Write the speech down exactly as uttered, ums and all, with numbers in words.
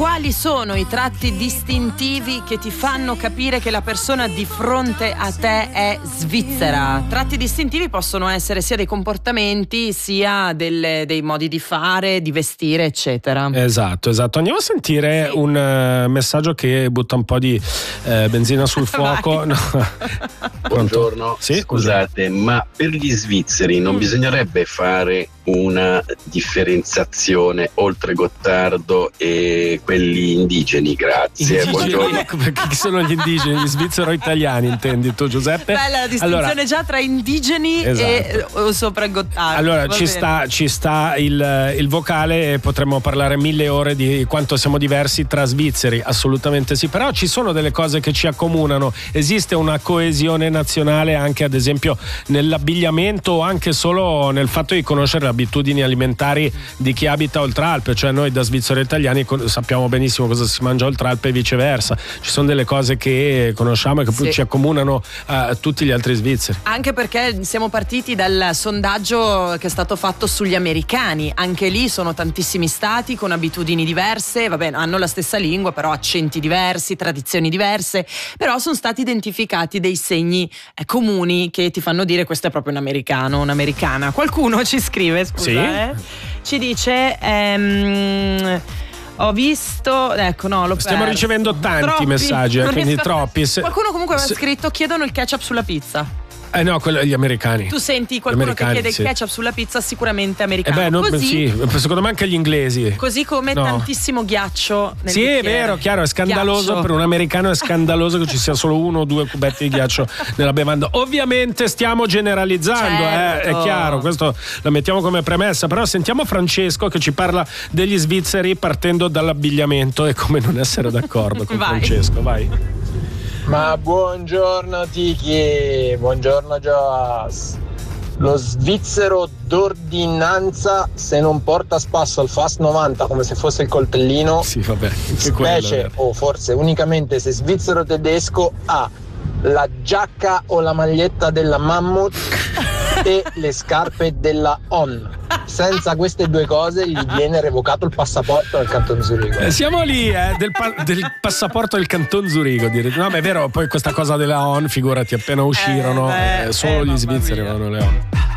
quali sono i tratti distintivi che ti fanno capire che la persona di fronte a te è svizzera? Tratti distintivi possono essere sia dei comportamenti sia delle, dei modi di fare, di vestire, eccetera. Esatto, esatto. Andiamo a sentire sì. un uh, messaggio che butta un po' di uh, benzina sul fuoco. No. Buongiorno, sì? Scusate, ma per gli svizzeri non mm. bisognerebbe fare una differenziazione oltre Gottardo e quelli indigeni? Grazie. Indigeni, buongiorno. Perché chi sono gli indigeni? Gli svizzero-italiani, intendi tu, Giuseppe? Bella la distinzione allora, già tra indigeni esatto. e o sopra Gottardo. Allora ci sta, ci sta il, il vocale e potremmo parlare mille ore di quanto siamo diversi tra svizzeri, assolutamente sì, però ci sono delle cose che ci accomunano. Esiste una coesione nazionale anche ad esempio nell'abbigliamento o anche solo nel fatto di conoscere abitudini alimentari di chi abita oltre Alpe, cioè noi da svizzeri italiani sappiamo benissimo cosa si mangia oltre Alpe e viceversa. Ci sono delle cose che conosciamo e che sì. ci accomunano a tutti gli altri svizzeri. Anche perché siamo partiti dal sondaggio che è stato fatto sugli americani, anche lì sono tantissimi stati con abitudini diverse, vabbè, hanno la stessa lingua però accenti diversi, tradizioni diverse, però sono stati identificati dei segni eh, comuni che ti fanno dire questo è proprio un americano, un'americana. Qualcuno ci scrive scusa, sì? eh? Ci dice ehm, ho visto, ecco no l'ho stiamo perso. ricevendo tanti troppi, messaggi eh, quindi troppi. Se, qualcuno comunque aveva se, scritto chiedono il ketchup sulla pizza. Eh no, quello, gli americani. Tu senti qualcuno che chiede sì. il ketchup sulla pizza, sicuramente americano. Eh beh, no, così, sì, secondo me anche gli inglesi. Così come no. tantissimo ghiaccio nel Sì, bicchiere. è vero, chiaro, è scandaloso ghiaccio. Per un americano è scandaloso che ci sia solo uno o due cubetti di ghiaccio nella bevanda. Ovviamente stiamo generalizzando, certo. eh, è chiaro, questo lo mettiamo come premessa, però sentiamo Francesco che ci parla degli svizzeri partendo dall'abbigliamento e come non essere d'accordo con vai. Francesco, vai. Ma buongiorno Tiki, buongiorno Joas. Lo svizzero d'ordinanza se non porta a spasso il Fast novanta come se fosse il coltellino, sì, vabbè, specie quello, o forse unicamente se svizzero tedesco ha la giacca o la maglietta della Mammut e le scarpe della On. Senza queste due cose gli viene revocato il passaporto del Canton Zurigo. Eh, siamo lì, eh, del, pa- del passaporto del Canton Zurigo. Dire. No, ma è vero, poi questa cosa della O N, figurati, appena uscirono, eh, beh, eh, solo eh, gli svizzeri avevano le O N.